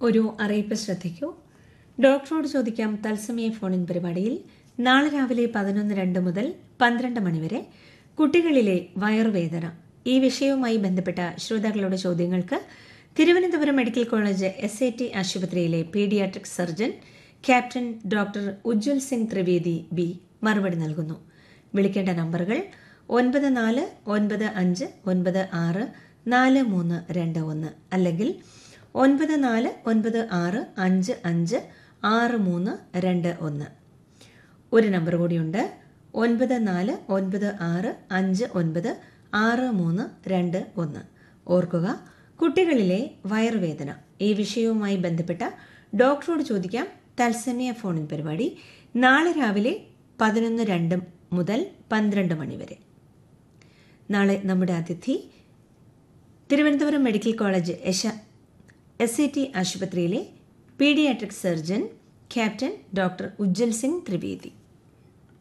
ഒരു അറിയിപ്പ് ശ്രദ്ധിക്കൂ. ഡോക്ടറോട് ചോദിക്കാം തത്സമയ ഫോണിൻ പരിപാടിയിൽ നാളെ രാവിലെ 11:02 മുതൽ 12 മണിവരെ കുട്ടികളിലെ വയറുവേദന ഈ വിഷയവുമായി ബന്ധപ്പെട്ട ശ്രോതാക്കളുടെ ചോദ്യങ്ങൾക്ക് തിരുവനന്തപുരം മെഡിക്കൽ കോളേജ് SAT ആശുപത്രിയിലെ paediatric surgeon captain doctor Ujjwal Singh Trivedi B മറുപടി നൽകുന്നു. വിളിക്കേണ്ട നമ്പറുകൾ 9495964321 അല്ലെങ്കിൽ 9496556321. ഒരു നമ്പർ കൂടിയുണ്ട്, 9496596321. ഓർക്കുക, കുട്ടികളിലെ വയറുവേദന ഈ വിഷയവുമായി ബന്ധപ്പെട്ട ഡോക്ടറോട് ചോദിക്കാം തത്സമയ ഫോണിൻ പരിപാടി നാളെ രാവിലെ 11:02 മുതൽ 12 മണിവരെ. നാളെ നമ്മുടെ അതിഥി തിരുവനന്തപുരം മെഡിക്കൽ കോളേജ് SAT ആശുപത്രിയിലെ paediatric surgeon captain doctor Ujjwal Singh Trivedi.